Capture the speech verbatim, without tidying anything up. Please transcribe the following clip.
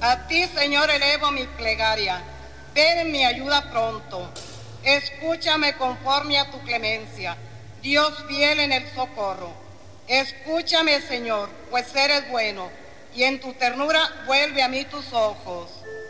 A ti, Señor, elevo mi plegaria. Ven en mi ayuda pronto. Escúchame conforme a tu clemencia, Dios fiel en el socorro. Escúchame, Señor, pues eres bueno, y en tu ternura vuelve a mí tus ojos.